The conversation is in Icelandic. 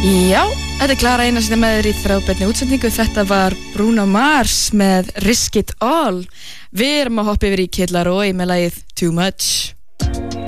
Já, þetta Klara Einarsdóttir með þér í þráðbeinni útsendingu. Þetta var Bruno Mars með Risk It All. Við erum að hoppa yfir í Kid Laroi með lagið Too Much.